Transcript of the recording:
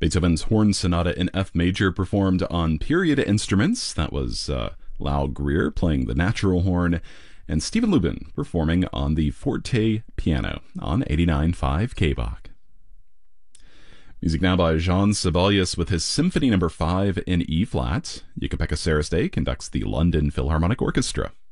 Beethoven's Horn Sonata in F major performed on period instruments. That was Lau Greer playing the natural horn, and Stephen Lubin performing on the forte piano on 89.5 K-Bach. Music now by Jean Sibelius with his Symphony No. 5 in E-flat. Jukka-Pekka Sääristo conducts the London Philharmonic Orchestra.